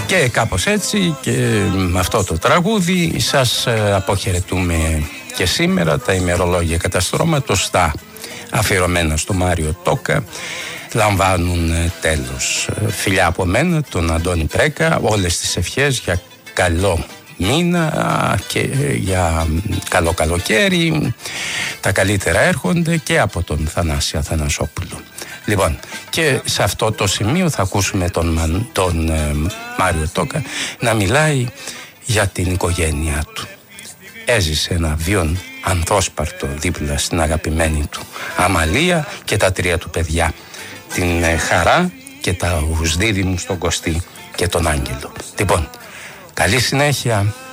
Και κάπως έτσι και με αυτό το τραγούδι σας αποχαιρετούμε και σήμερα. Τα ημερολόγια καταστρώματος, τα αφιερωμένα στο Μάριο Τόκα, λαμβάνουν τέλος. Φιλιά από μένα, τον Αντώνη Πρέκα, όλες τις ευχές για καλό μήνα και για καλό καλοκαίρι. Τα καλύτερα έρχονται και από τον Θανάση Αθανασόπουλο. Λοιπόν, και σε αυτό το σημείο θα ακούσουμε τον Μάριο Τόκα να μιλάει για την οικογένειά του. Έζησε ένα βίον ανθόσπαρτο δίπλα στην αγαπημένη του Αμαλία και τα 3 του παιδιά, την Χαρά και τα δίδυμους, τον Κωστή και τον Άγγελο. Λοιπόν, καλή συνέχεια.